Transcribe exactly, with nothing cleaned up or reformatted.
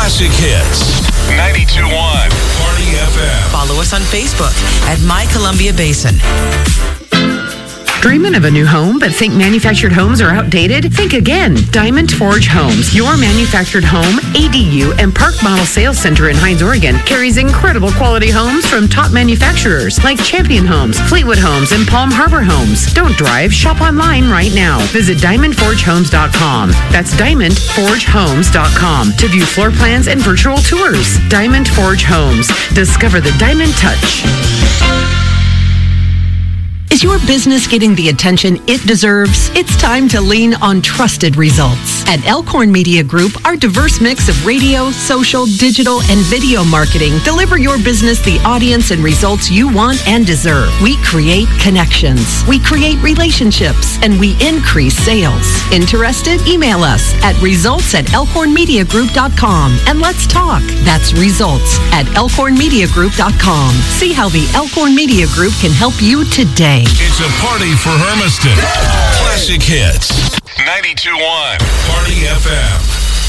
Classic Hits. ninety-two point one Party F M. Follow us on Facebook at My Columbia Basin. Dreaming of a new home but think manufactured homes are outdated? Think again. Diamond Forge Homes, your manufactured home, A D U, and park model sales center in Hines, Oregon, carries incredible quality homes from top manufacturers like Champion Homes, Fleetwood Homes, and Palm Harbor Homes. Don't drive, shop online right now. Visit diamond forge homes dot com. That's diamond forge homes dot com to view floor plans and virtual tours. Diamond Forge Homes. Discover the Diamond Touch. Is your business getting the attention it deserves? It's time to lean on trusted results. At Elkhorn Media Group, our diverse mix of radio, social, digital, and video marketing deliver your business the audience and results you want and deserve. We create connections, we create relationships, and we increase sales. Interested? Email us at results at elkhorn media group dot com and let's talk. That's results at elkhorn media group dot com. See how the Elkhorn Media Group can help you today. It's a party for Hermiston. Classic Hits. ninety-two point one Party F M.